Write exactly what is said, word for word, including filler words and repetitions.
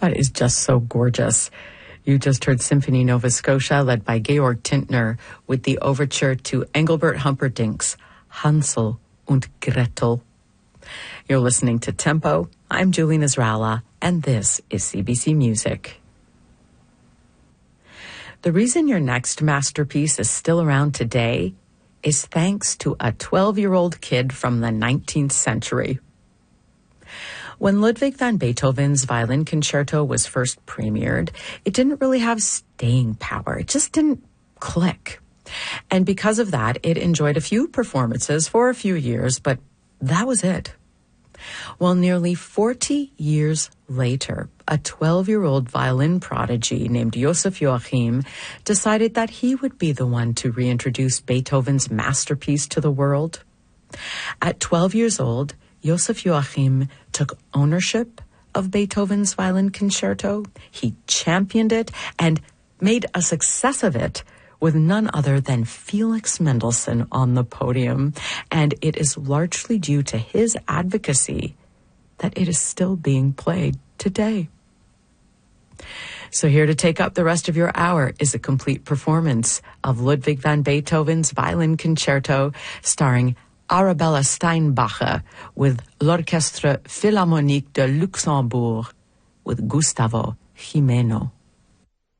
That is just so gorgeous. You just heard Symphony Nova Scotia, led by Georg Tintner, with the overture to Engelbert Humperdinck's Hansel und Gretel. You're listening to Tempo. I'm Julie Nasrallah, and this is C B C Music. The reason your next masterpiece is still around today is thanks to a twelve-year-old kid from the nineteenth century. When Ludwig van Beethoven's Violin Concerto was first premiered, it didn't really have staying power. It just didn't click. And because of that, it enjoyed a few performances for a few years, but that was it. Well, nearly forty years later, a twelve-year-old violin prodigy named Joseph Joachim decided that he would be the one to reintroduce Beethoven's masterpiece to the world. At twelve years old, Joseph Joachim took ownership of Beethoven's Violin Concerto. He championed it and made a success of it with none other than Felix Mendelssohn on the podium. And it is largely due to his advocacy that it is still being played today. So here to take up the rest of your hour is a complete performance of Ludwig van Beethoven's Violin Concerto, starring Arabella Steinbacher with l'Orchestre Philharmonique de Luxembourg with Gustavo Gimeno.